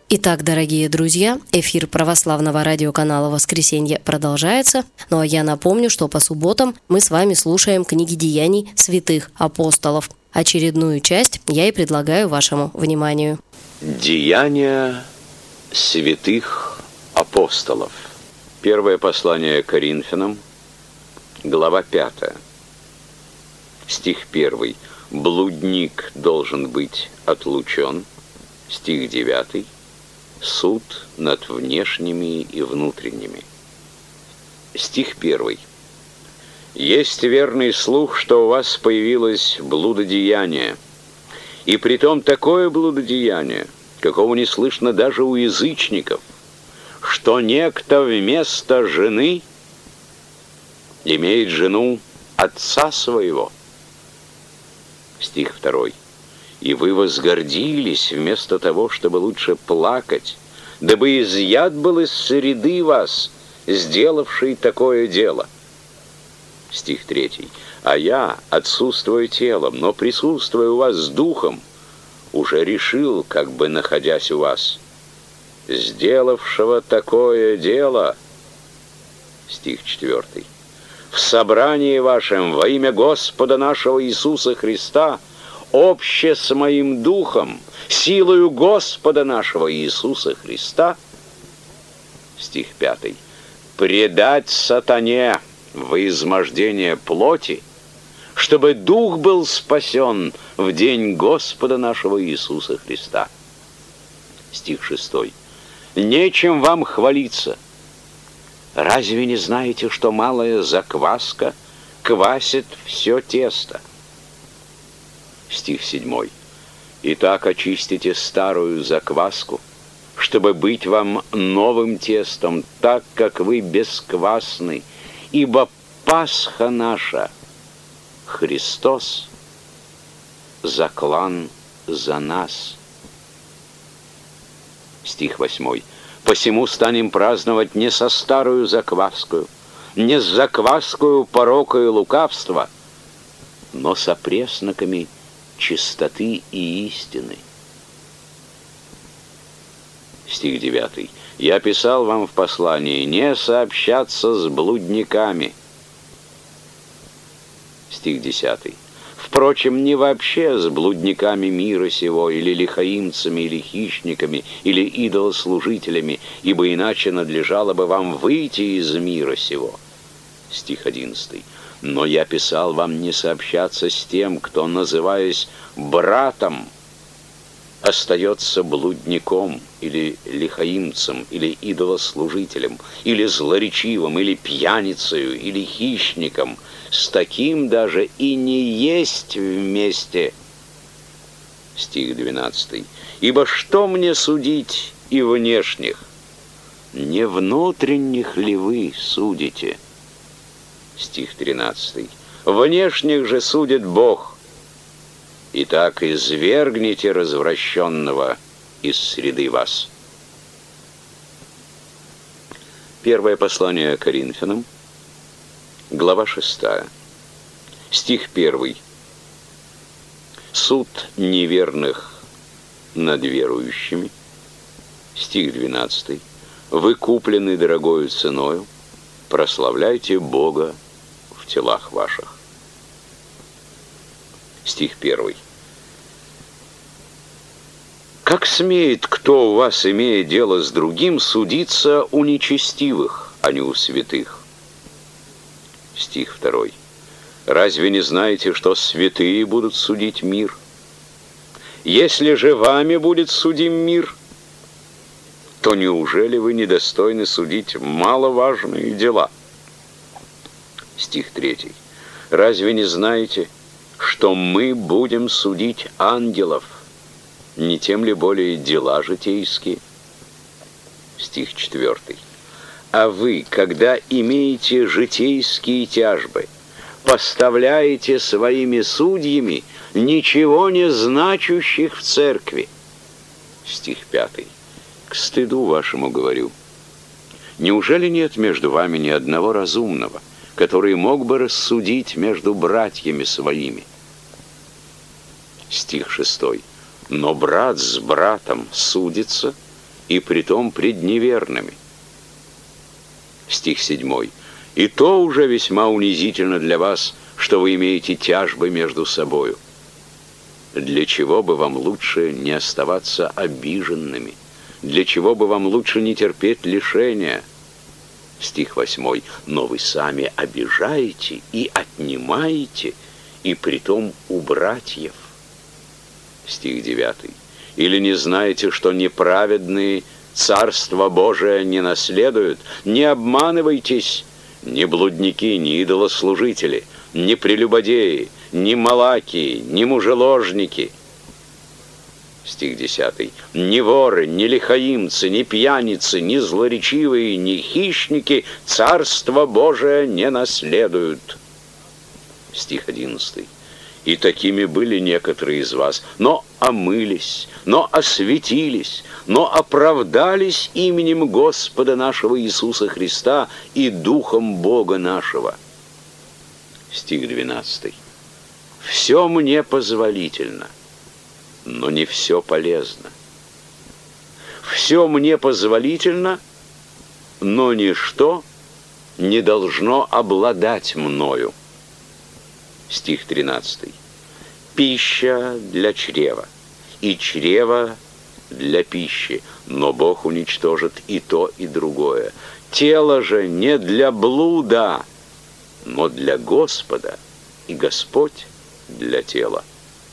Итак, дорогие друзья, эфир православного радиоканала «Воскресенье» продолжается. Ну а я напомню, что по субботам мы с вами слушаем книги деяний святых апостолов. Очередную часть я и предлагаю вашему вниманию. Деяния святых апостолов. Первое послание Коринфянам, глава 5. Стих 1. Блудник должен быть отлучен. Стих 9. Суд над внешними и внутренними. Стих 1. Есть верный слух, что у вас появилось блудодеяние, и притом такое блудодеяние, какого не слышно даже у язычников, что некто вместо жены имеет жену отца своего. Стих 2. И вы возгордились вместо того, чтобы лучше плакать, дабы изъят был из среды вас, сделавший такое дело. Стих 3. А я, отсутствуя телом, но присутствуя у вас с духом, уже решил, как бы находясь у вас, сделавшего такое дело. Стих 4. В собрании вашем во имя Господа нашего Иисуса Христа обще с моим духом, силою Господа нашего Иисуса Христа, стих 5, предать сатане во измождение плоти, чтобы дух был спасен в день Господа нашего Иисуса Христа. Стих 6. Нечем вам хвалиться. Разве не знаете, что малая закваска квасит все тесто? Стих 7. Итак, очистите старую закваску, чтобы быть вам новым тестом, так как вы бесквасны, ибо Пасха наша, Христос, заклан за нас. Стих 8. Посему станем праздновать не со старую закваскою, не с закваскою порока и лукавства, но со пресноками чистоты и истины. Стих 9. Я писал вам в послании не сообщаться с блудниками. Стих 10. Впрочем, не вообще с блудниками мира сего, или лихаимцами, или хищниками, или идолослужителями, ибо иначе надлежало бы вам выйти из мира сего. Стих 11. Но я писал вам не сообщаться с тем, кто, называясь братом, остается блудником, или лихаимцем, или идолослужителем, или злоречивым, или пьяницею, или хищником. С таким даже и не есть вместе. Стих 12. Ибо что мне судить и внешних? Не внутренних ли вы судите? Стих 13. Внешних же судит Бог. Итак, извергните развращенного из среды вас. Первое послание Коринфянам, глава 6. Стих 1. Суд неверных над верующими. Стих 12. Вы куплены дорогою ценою, прославляйте Бога в телах ваших. Стих 1. Как смеет кто у вас, имея дело с другим, судиться у нечестивых, а не у святых? Стих 2. Разве не знаете, что святые будут судить мир? Если же вами будет судим мир, то неужели вы недостойны судить маловажные дела? Стих 3. Разве не знаете, что мы будем судить ангелов, не тем ли более дела житейские? Стих 4. А вы, когда имеете житейские тяжбы, поставляете своими судьями ничего не значущих в церкви. Стих 5. К стыду вашему говорю. Неужели нет между вами ни одного разумного, который мог бы рассудить между братьями своими? Стих 6. Но брат с братом судится, и притом пред неверными. Стих 7. И то уже весьма унизительно для вас, что вы имеете тяжбы между собою. Для чего бы вам лучше не оставаться обиженными? Для чего бы вам лучше не терпеть лишения? Стих 8. Но вы сами обижаете и отнимаете, и притом у братьев. Стих 9. Или не знаете, что неправедные Царство Божие не наследуют? Не обманывайтесь, ни блудники, ни идолослужители, ни прелюбодеи, ни малакии, ни мужеложники. Стих 10. Ни воры, ни лихаимцы, ни пьяницы, ни злоречивые, ни хищники Царство Божие не наследуют. Стих 11. И такими были некоторые из вас, но омылись, но осветились, но оправдались именем Господа нашего Иисуса Христа и Духом Бога нашего. Стих 12. Все мне позволительно, но не все полезно. Все мне позволительно, но ничто не должно обладать мною. Стих 13. Пища для чрева, и чрево для пищи, но Бог уничтожит и то, и другое. Тело же не для блуда, но для Господа, и Господь для тела.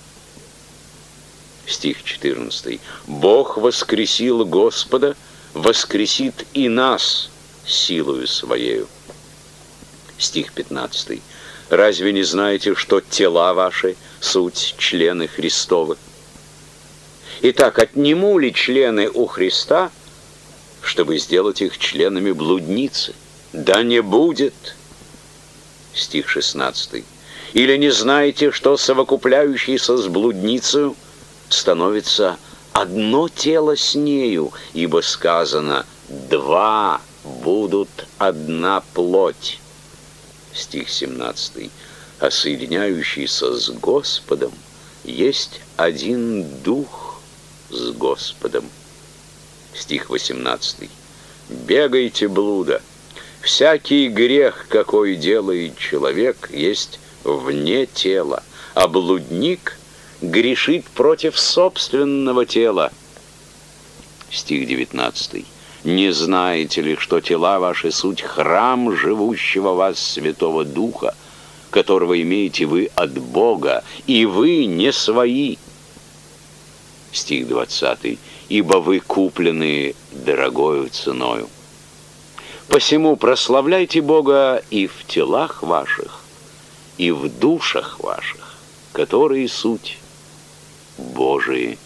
Стих 14. Бог воскресил Господа, воскресит и нас силою Своею. Стих 15. Разве не знаете, что тела ваши суть члены Христовы? Итак, отниму ли члены у Христа, чтобы сделать их членами блудницы? Да не будет. Стих 16. Или не знаете, что совокупляющийся с блудницею становится одно тело с нею, ибо сказано: два будут одна плоть. Стих 17. А соединяющийся с Господом есть один дух с Господом. Стих 18. Бегайте блуда. Всякий грех, какой делает человек, есть вне тела, а блудник грешит против собственного тела. Стих 19. Не знаете ли, что тела ваши суть храм живущего в вас Святого Духа, которого имеете вы от Бога, и вы не свои? Стих 20. Ибо вы куплены дорогою ценою. Посему прославляйте Бога и в телах ваших, и в душах ваших, которые суть Божии.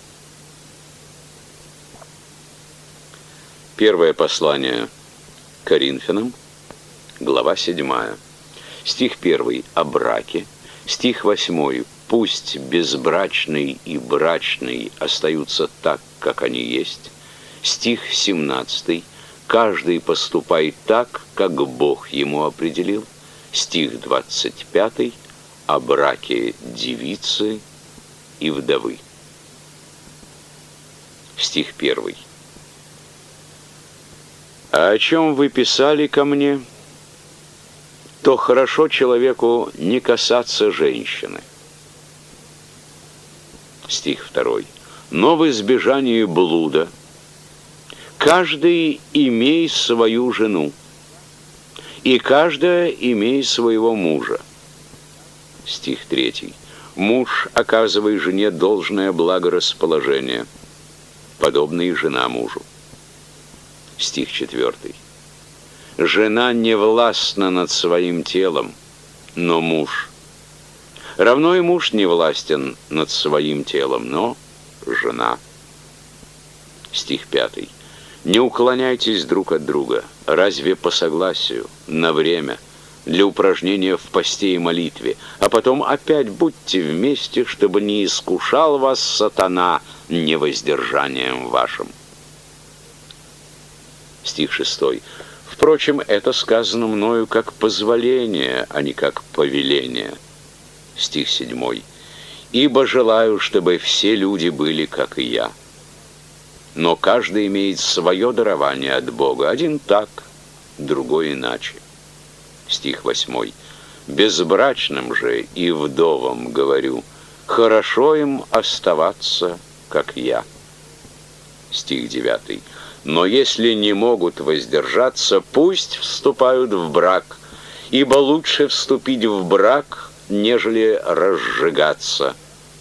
Первое послание Коринфянам, глава 7. Стих 1 о браке. Стих 8. Пусть безбрачный и брачный остаются так, как они есть. Стих 17. Каждый поступает так, как Бог ему определил. Стих 25. О браке девицы и вдовы. Стих 1. А о чем вы писали ко мне, то хорошо человеку не касаться женщины. Стих 2. Но в избежании блуда каждый имей свою жену, и каждая имей своего мужа. Стих 3. Муж, оказывай жене должное благорасположение, подобно и жена мужу. Стих 4. Жена не властна над своим телом, но муж. Равно и муж не властен над своим телом, но жена. Стих 5. Не уклоняйтесь друг от друга, разве по согласию, на время, для упражнения в посте и молитве, а потом опять будьте вместе, чтобы не искушал вас сатана невоздержанием вашим. Стих 6. Впрочем, это сказано мною как позволение, а не как повеление. Стих 7. Ибо желаю, чтобы все люди были, как и я. но каждый имеет свое дарование от Бога, один так, другой иначе. Стих 8. Безбрачным же и вдовам говорю, хорошо им оставаться, как я. Стих 9. Но если не могут воздержаться, пусть вступают в брак, ибо лучше вступить в брак, нежели разжигаться.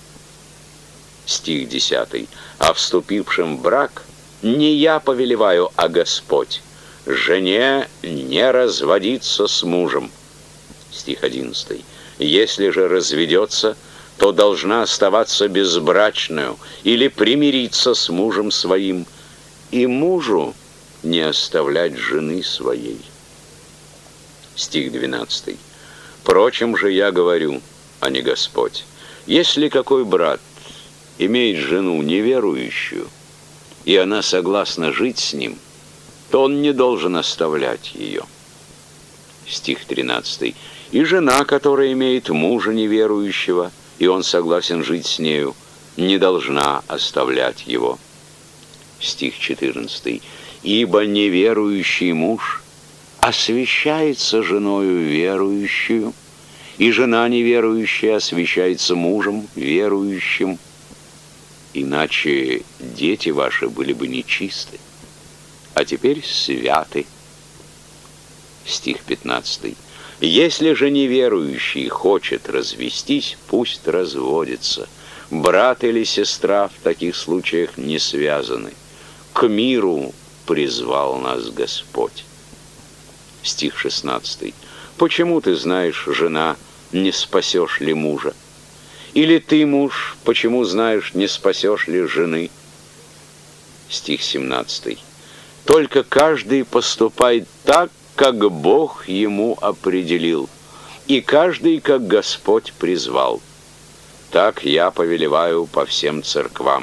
Стих 10. А вступившим в брак не я повелеваю, а Господь. Жене не разводиться с мужем. Стих 11. Если же разведется, то должна оставаться безбрачную или примириться с мужем своим, и мужу не оставлять жены своей. Стих 12. Впрочем же я говорю, а не Господь, если какой брат имеет жену неверующую, и она согласна жить с ним, то он не должен оставлять ее. Стих 13. И жена, которая имеет мужа неверующего, и он согласен жить с нею, не должна оставлять его. Стих 14. Ибо неверующий муж освящается женою верующую, и жена неверующая освящается мужем верующим, иначе дети ваши были бы нечисты, а теперь святы. Стих 15. Если же неверующий хочет развестись, пусть разводится. Брат или сестра в таких случаях не связаны. К миру призвал нас Господь. Стих 16. Почему ты знаешь, жена, не спасешь ли мужа? Или ты, муж, почему знаешь, не спасешь ли жены? Стих 17. Только каждый поступает так, как Бог ему определил, и каждый, как Господь призвал. Так я повелеваю по всем церквам.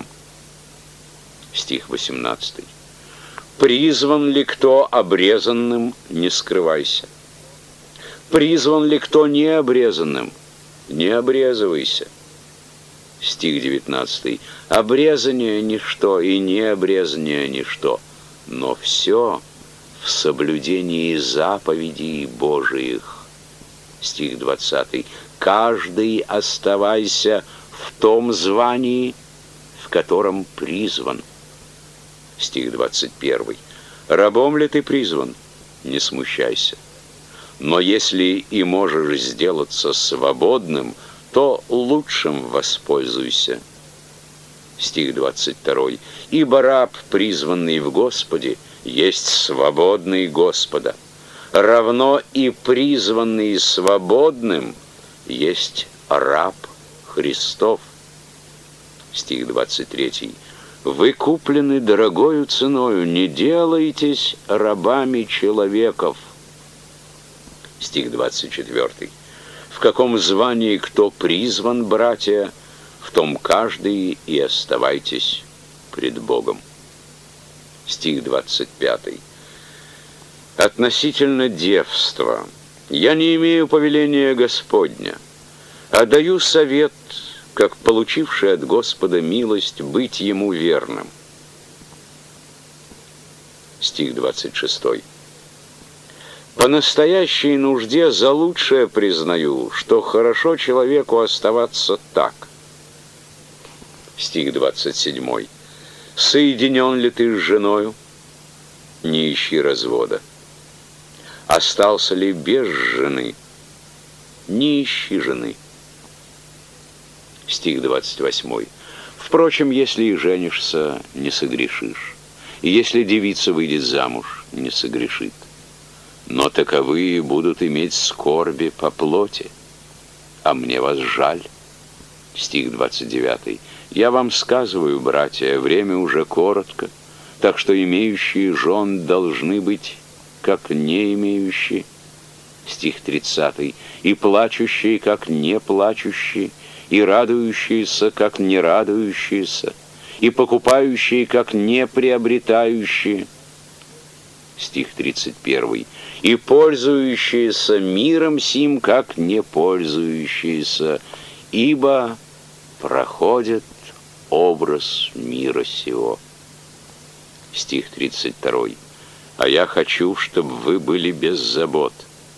Стих 18. Призван ли кто обрезанным, не скрывайся. Призван ли кто необрезанным, не обрезывайся. Стих 19. Обрезание ничто и необрезание ничто, но все в соблюдении заповедей Божиих. Стих 20. Каждый оставайся в том звании, в котором призван. Стих 21. Рабом ли ты призван? Не смущайся. Но если и можешь сделаться свободным, то лучшим воспользуйся. Стих 22. Ибо раб, призванный в Господе, есть свободный Господа. Равно и призванный свободным есть раб Христов. Стих 23. Вы куплены дорогою ценою, не делайтесь рабами человеков. Стих 24. В каком звании кто призван, братья, в том каждый и оставайтесь пред Богом. Стих 25. Относительно девства я не имею повеления Господня, а даю совет, как получивший от Господа милость, быть Ему верным. Стих 26. По настоящей нужде за лучшее признаю, что хорошо человеку оставаться так. Стих 27. Соединен ли ты с женою? Не ищи развода. Остался ли без жены? Не ищи жены. Стих 28. Впрочем, если и женишься, не согрешишь. И если девица выйдет замуж, не согрешит. Но таковые будут иметь скорби по плоти, а мне вас жаль. Стих 29. Я вам сказываю, братья, время уже коротко, так что имеющие жен должны быть, как не имеющие. Стих 30. И плачущие, как не плачущие, и радующиеся, как не радующиеся, и покупающие, как не приобретающие. Стих 31. И пользующиеся миром сим, как не пользующиеся, ибо проходит образ мира сего. Стих 32. А я хочу, чтобы вы были без забот.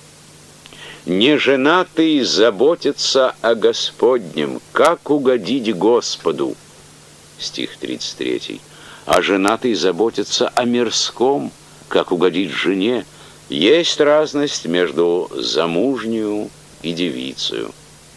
Неженатый заботится о Господнем, как угодить Господу. Стих 33. А женатый заботится о мирском, как угодить жене. Есть разность между замужнюю и девицею.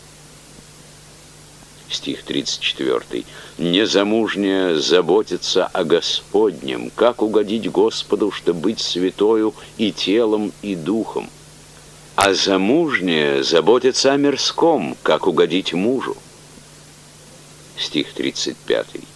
Стих 34. Незамужняя заботится о Господнем, как угодить Господу, чтобы быть святою и телом, и духом. А замужняя заботится о мирском, как угодить мужу. Стих 35.